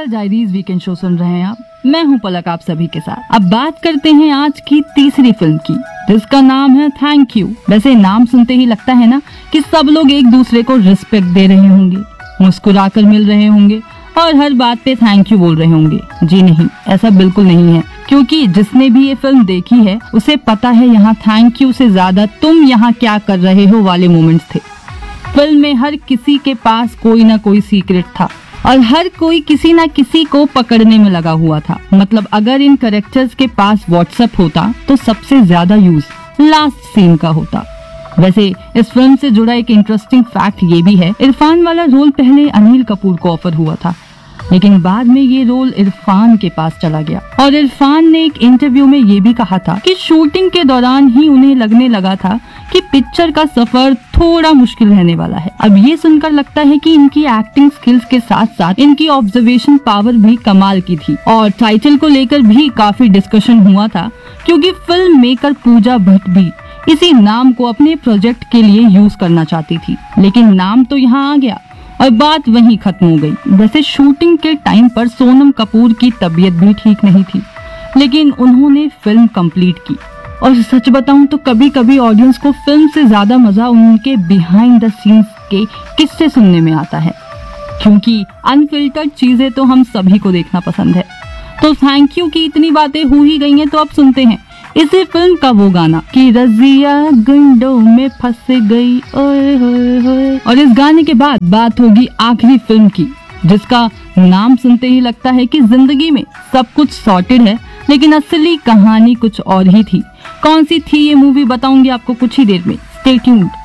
Single diaries weekend show सुन रहे हैं आप। मैं हूं पलक आप सभी के साथ। अब बात करते हैं आज की तीसरी फिल्म की, जिसका नाम है थैंक यू। वैसे नाम सुनते ही लगता है ना कि सब लोग एक दूसरे को रिस्पेक्ट दे रहे होंगे, मुस्कुराकर मिल रहे होंगे और हर बात पे थैंक यू बोल रहे होंगे। जी नहीं, ऐसा बिल्कुल नहीं है, क्योंकि जिसने भी ये फिल्म देखी है उसे पता है यहाँ थैंक यू से ज्यादा तुम यहाँ क्या कर रहे हो वाले मोमेंट्स थे। फिल्म में हर किसी के पास कोई ना कोई सीक्रेट था और हर कोई किसी ना किसी को पकड़ने में लगा हुआ था। मतलब अगर इन कैरेक्टर्स के पास व्हाट्सएप होता तो सबसे ज्यादा यूज लास्ट सीन का होता। वैसे इस फिल्म से जुड़ा एक इंटरेस्टिंग फैक्ट ये भी है, इरफान वाला रोल पहले अनिल कपूर को ऑफर हुआ था, लेकिन बाद में ये रोल इरफान के पास चला गया। और इरफान ने एक इंटरव्यू में ये भी कहा था कि शूटिंग के दौरान ही उन्हें लगने लगा था कि पिक्चर का सफर थोड़ा मुश्किल रहने वाला है। अब ये सुनकर लगता है कि इनकी एक्टिंग स्किल्स के साथ साथ इनकी ऑब्जर्वेशन पावर भी कमाल की थी। और टाइटल को लेकर भी काफी डिस्कशन हुआ था, क्योंकि फिल्म मेकर पूजा भट्ट भी इसी नाम को अपने प्रोजेक्ट के लिए यूज करना चाहती थी, लेकिन नाम तो यहाँ आ गया और बात वहीं खत्म हो गई। वैसे शूटिंग के टाइम पर सोनम कपूर की तबीयत भी ठीक नहीं थी, लेकिन उन्होंने फिल्म कंप्लीट की। और सच बताऊं तो कभी कभी ऑडियंस को फिल्म से ज्यादा मजा उनके बिहाइंड द सीन्स के किस्से सुनने में आता है, क्योंकि अनफिल्टर्ड चीजें तो हम सभी को देखना पसंद है। तो थैंक यू की इतनी बातें हो ही गई हैं, तो अब सुनते हैं इसी फिल्म का वो गाना कि रजिया गंडों में फंस गई ओए होए होए। और इस गाने के बाद बात होगी आखिरी फिल्म की, जिसका नाम सुनते ही लगता है कि जिंदगी में सब कुछ सॉर्टेड है, लेकिन असली कहानी कुछ और ही थी। कौन सी थी ये मूवी बताऊंगी आपको कुछ ही देर में। Stay tuned.